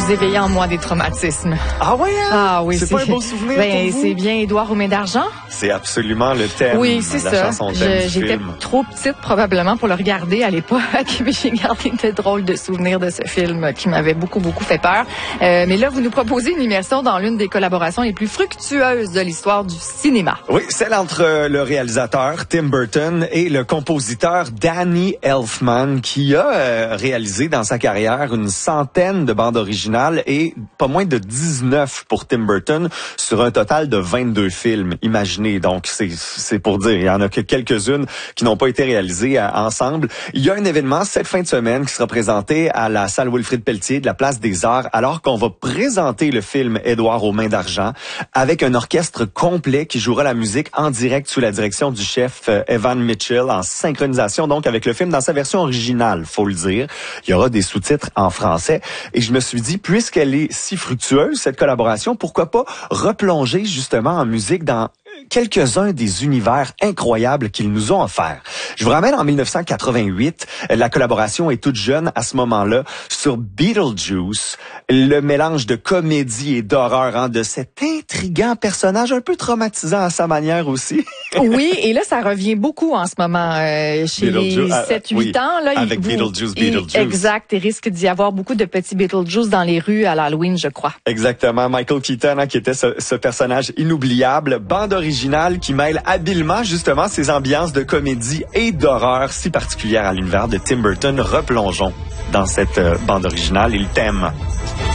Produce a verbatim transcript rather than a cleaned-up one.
vous éveillez en moi des traumatismes. Ah ouais, hein? Ah oui, c'est pas un beau souvenir ben, pour vous? C'est bien Édouard aux mains d'argent. C'est absolument le thème. Oui, c'est la ça. chanson thème Je, du j'étais film. trop petite probablement pour le regarder à l'époque, mais j'ai gardé de drôles de souvenirs de ce film qui m'avait beaucoup, beaucoup fait peur. Euh, mais là, vous nous proposez une immersion dans l'une des collaborations les plus fructueuses de l'histoire du cinéma. Oui, celle entre le réalisateur Tim Burton et le compositeur Danny Elfman, qui a euh, réalisé dans sa carrière une centaine de bandes originales et pas moins de dix-neuf pour Tim Burton sur un total de vingt-deux films. Imaginez, donc c'est c'est pour dire, il y en a que quelques-unes qui n'ont pas été réalisées euh, ensemble. Il y a un événement cette fin de semaine qui sera présenté à la salle Wilfrid Pelletier de la Place des Arts, alors qu'on va présenter le film Édouard aux mains d'argent avec un orchestre complet qui jouera la musique en direct sous la direction du chef euh, Evan Mitchell, en synchronisation donc avec le film dans sa version originale, faut le dire. Il y aura des sous-titres en français et je me suis dit, puisqu'elle est si fructueuse, cette collaboration, pourquoi pas replonger justement en musique dans quelques-uns des univers incroyables qu'ils nous ont offerts. Je vous ramène en mille neuf cent quatre-vingt-huit. La collaboration est toute jeune à ce moment-là sur Beetlejuice, le mélange de comédie et d'horreur, hein, de cet intriguant personnage un peu traumatisant à sa manière aussi. Oui, et là, ça revient beaucoup en ce moment euh, chez les sept huit oui, ans. Là, avec il, Beetlejuice, il, Beetlejuice. Exact, il risque d'y avoir beaucoup de petits Beetlejuice dans les rues à l'Halloween, je crois. Exactement. Michael Keaton, hein, qui était ce, ce personnage inoubliable, bande originale qui mêle habilement justement ces ambiances de comédie et d'horreur si particulières à l'univers de Tim Burton. Replongeons dans cette euh, bande originale et le thème.